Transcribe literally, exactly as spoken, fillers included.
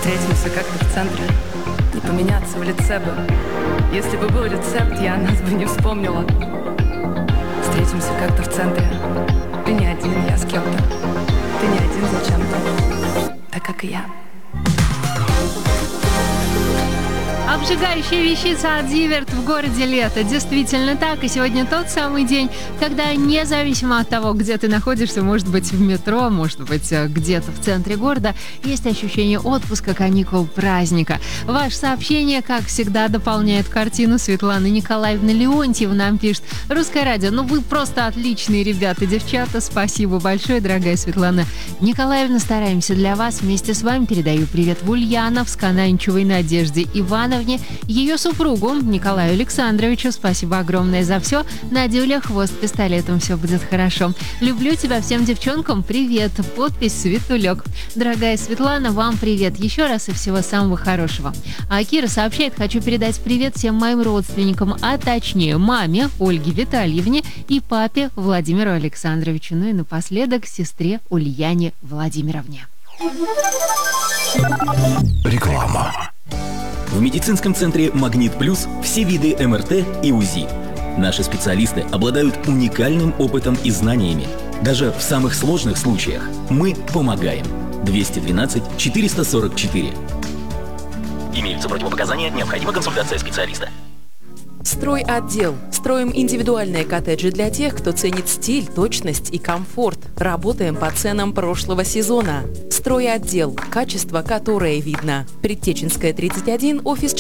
Встретимся как-то в центре, не поменяться в лице бы. Если бы был рецепт, я нас бы не вспомнила. Встретимся как-то в центре. Ты не один, я с кем-то. Ты не один зачем-то, так как и я. Обжигающая вещица от Зиверт в городе лето. Действительно так. И сегодня тот самый день, когда независимо от того, где ты находишься, может быть в метро, может быть где-то в центре города, есть ощущение отпуска, каникул, праздника. Ваше сообщение, как всегда, дополняет картину. Светлана Николаевна Леонтьева нам пишет: Русское радио, ну вы просто отличные ребята, девчата. Спасибо большое, дорогая Светлана Николаевна. Стараемся для вас. Вместе с вами передаю привет в Ульяновск, Ананчевой Надежде Ивановне, ее супругу Николаю Александровичу. Спасибо огромное за все. Надюля, хвост пистолетом, все будет хорошо. Люблю тебя, всем девчонкам привет. Подпись Светулек. Дорогая Светлана, вам привет еще раз и всего самого хорошего. А Кира сообщает: хочу передать привет всем моим родственникам, а точнее маме Ольге Витальевне и папе Владимиру Александровичу. Ну и напоследок сестре Ульяне Владимировне. Реклама. В медицинском центре «Магнит Плюс» все виды эм эр тэ и УЗИ. Наши специалисты обладают уникальным опытом и знаниями. Даже в самых сложных случаях мы помогаем. двести двенадцать четыреста сорок четыре. Имеются противопоказания, необходима консультация специалиста. Стройотдел. Строим индивидуальные коттеджи для тех, кто ценит стиль, точность и комфорт. Работаем по ценам прошлого сезона. Стройотдел. Качество, которое видно. Предтеченская, тридцать один, офис